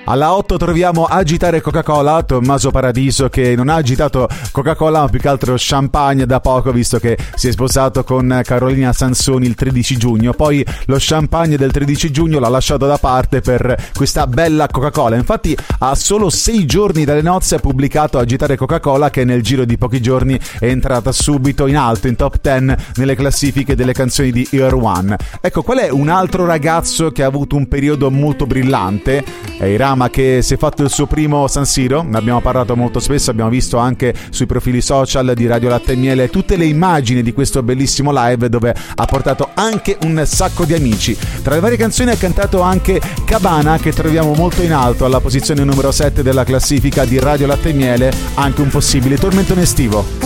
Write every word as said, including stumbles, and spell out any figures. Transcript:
Alla otto troviamo Agitare Coca-Cola, Tommaso Paradiso, che non ha agitato Coca-Cola ma più che altro champagne da poco, visto che si è sposato con Carolina Sansoni il tredici giugno. Poi lo champagne del tredici giugno l'ha lasciato da parte per questa bella Coca-Cola. Infatti a solo sei giorni dalle nozze ha pubblicato Agitare Coca-Cola, che nel giro di pochi giorni è entrata subito in alto, in top dieci nelle classifiche delle canzoni di Year One. Ecco, qual è un altro ragazzo che ha avuto un periodo molto brillante? È Irama, che si è fatto il suo primo San Siro, ne abbiamo parlato molto spesso, abbiamo visto anche sui profili social di Radio Latte e Miele tutte le immagini di questo bellissimo live dove ha portato anche un sacco di amici. Tra le varie canzoni ha cantato anche Cabana, che troviamo molto in alto alla posizione numero sette della classifica di Radio Latte e Miele, anche un possibile tormentone estivo.